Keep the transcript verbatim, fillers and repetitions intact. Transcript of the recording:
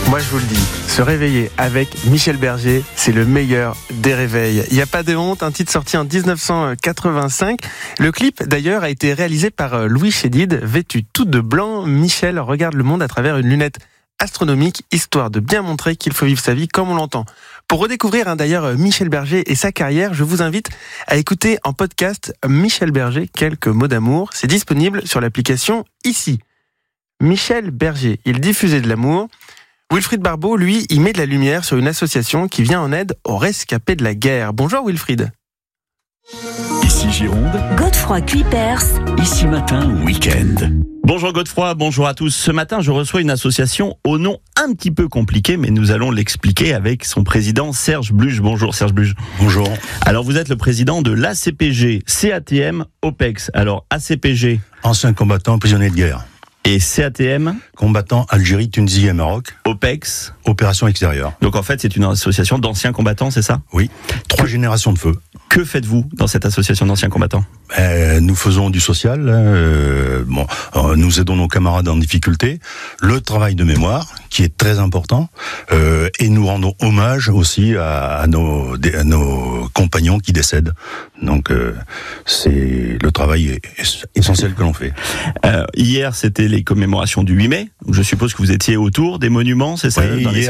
Moi, je vous le dis, se réveiller avec Michel Berger, c'est le meilleur des réveils. Il n'y a pas de honte, un titre sorti en dix-neuf cent quatre-vingt-cinq. Le clip, d'ailleurs, a été réalisé par Louis Chédid, vêtu tout de blanc. Michel regarde le monde à travers une lunette astronomique, histoire de bien montrer qu'il faut vivre sa vie comme on l'entend. Pour redécouvrir hein, d'ailleurs Michel Berger et sa carrière, je vous invite à écouter en podcast Michel Berger, quelques mots d'amour. C'est disponible sur l'application Ici. Michel Berger, il diffusait de l'amour. Wilfried Barbeau, lui, il met de la lumière sur une association qui vient en aide aux rescapés de la guerre. Bonjour Wilfried. Ici Gironde, Godefroy Cuypers, ici matin week-end. Bonjour Godefroy, bonjour à tous. Ce matin, je reçois une association au nom un petit peu compliqué, mais nous allons l'expliquer avec son président Serge Bluge. Bonjour Serge Bluge. Bonjour. Alors vous êtes le président de l'A C P G, C A T M, OPEX. Alors A C P G. Ancien combattant, prisonnier de guerre. Et C A T M. Combattant Algérie, Tunisie et Maroc. OPEX. Opération extérieure. Donc en fait, c'est une association d'anciens combattants, c'est ça ? Oui. Trois que... générations de feu. Que faites-vous dans cette association d'anciens combattants ? euh, Nous faisons du social. Euh, bon, euh, nous aidons nos camarades en difficulté. Le travail de mémoire, qui est très important. Euh, et nous rendons hommage aussi à, à, nos, à nos compagnons qui décèdent. Donc euh, c'est le travail essentiel que l'on fait. Euh, hier, c'était les commémorations du huit mai. Je suppose que vous étiez autour des monuments, c'est ça ? Oui, dans les hier,